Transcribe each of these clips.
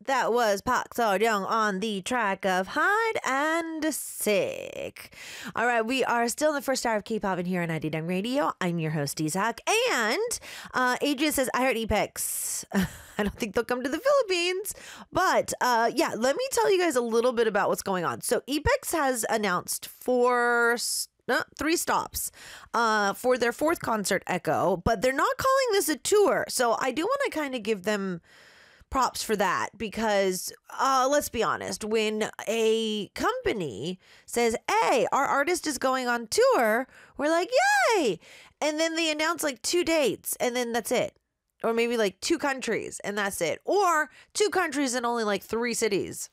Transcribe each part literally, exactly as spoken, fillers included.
That was Park Seo-young on the track of Hide and Seek. All right, we are still in the first hour of K-pop in here on Arirang Radio. I'm your host, Isaac. And uh, Adrian says, I heard E-Pex. I don't think they'll come to the Philippines. But uh, yeah, let me tell you guys a little bit about what's going on. So E-Pex has announced four... No, three stops uh, for their fourth concert, Echo, but they're not calling this a tour. So I do want to kind of give them props for that because uh, let's be honest, when a company says, hey, our artist is going on tour, we're like, yay! And then they announce like two dates and then that's it. Or maybe like two countries and that's it. Or two countries and only like three cities.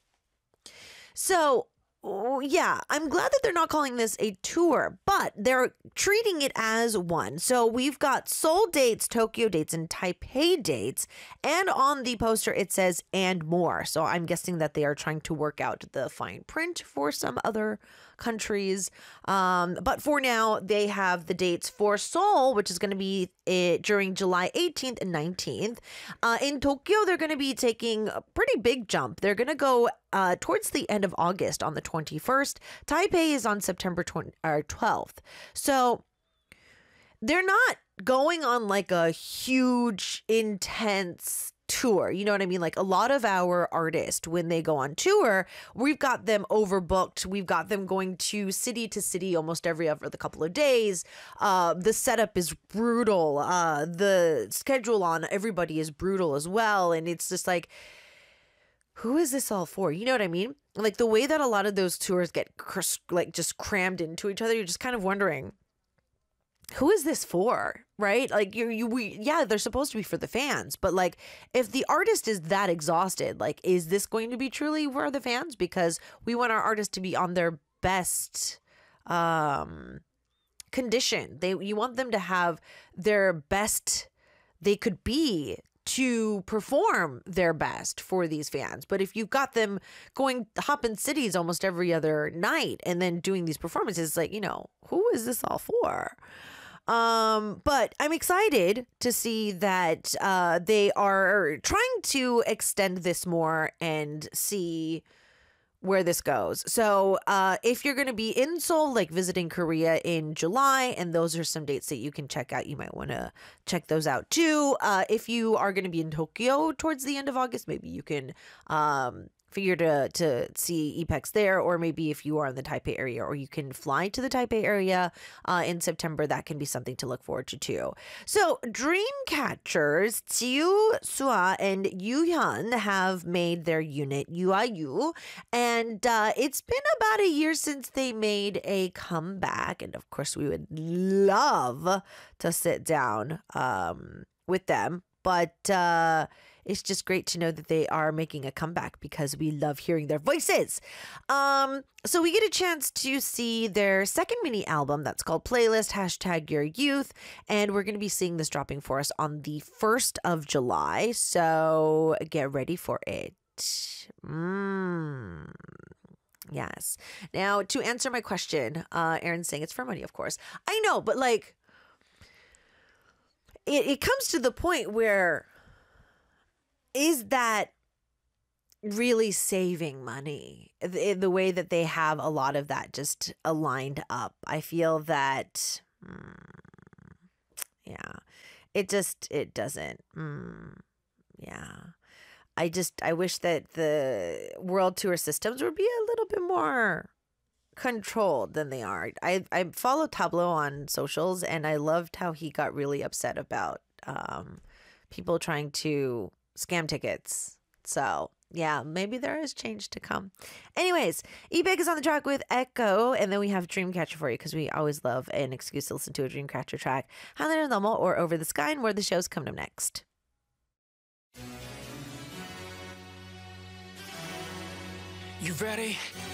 So Oh, yeah, I'm glad that they're not calling this a tour, but they're treating it as one. So we've got Seoul dates, Tokyo dates, and Taipei dates. And on the poster, it says and more. So I'm guessing that they are trying to work out the fine print for some other countries. Um, but for now, they have the dates for Seoul, which is going to be it during July eighteenth and nineteenth. Uh, in Tokyo, they're going to be taking a pretty big jump. They're going to go uh, towards the end of August on the twenty-first. Taipei is on September twentieth, or twelfth. So they're not going on like a huge, intense tour. You know what I mean? Like a lot of our artists, when they go on tour, we've got them overbooked. We've got them going to city to city almost every other couple of days. Uh, the setup is brutal. Uh, the schedule on everybody is brutal as well. And it's just like, who is this all for? You know what I mean? Like the way that a lot of those tours get cr- like just crammed into each other, you're just kind of wondering, who is this for? Right? Like you, you, we, yeah, they're supposed to be for the fans, but like if the artist is that exhausted, like, is this going to be truly for the fans? Because we want our artists to be on their best, um, condition. They, you want them to have their best they could be to perform their best for these fans. But if you've got them going hopping cities almost every other night and then doing these performances, like, you know, who is this all for? Um, but I'm excited to see that uh, they are trying to extend this more and see where this goes. So uh, if you're going to be in Seoul, like visiting Korea in July, and those are some dates that you can check out, you might want to check those out too. Uh, if you are going to be in Tokyo towards the end of August, maybe you can um, figure to to see E-Pex there, or maybe if you are in the Taipei area, or you can fly to the Taipei area uh, in September, that can be something to look forward to too. So Dreamcatchers, Jiu Sua and Yuhyun have made their unit U I U, and uh, it's been about a year since they made a comeback, and of course we would love to sit down um, with them, but uh, it's just great to know that they are making a comeback because we love hearing their voices. Um, so we get a chance to see their second mini album that's called Playlist, hashtag Your Youth. And we're going to be seeing this dropping for us on the first of July. So get ready for it. Mm. Yes. Now, to answer my question, uh, Aaron's saying it's for money, of course. I know, but like, it, it comes to the point where, is that really saving money? The, the way that they have a lot of that just aligned up. I feel that, mm, yeah, it just, it doesn't. Mm, yeah. I just, I wish that the world tour systems would be a little bit more controlled than they are. I, I follow Tableau on socials, and I loved how he got really upset about um, people trying to scam tickets. So yeah, maybe there is change to come. Anyways, E-Pex is on the track with Echo, and then we have Dreamcatcher for you because we always love an excuse to listen to a Dreamcatcher track. Haner Nomo or Over the Sky, and where the show's coming up next. You ready?